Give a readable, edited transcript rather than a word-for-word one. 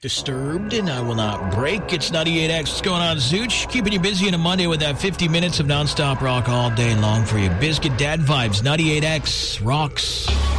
Disturbed, and I will not break. It's 98X. What's going on, Zooch? Keeping you busy on a Monday with that 50 minutes of nonstop rock all day long for you. Biscuit Dad vibes. 98X rocks.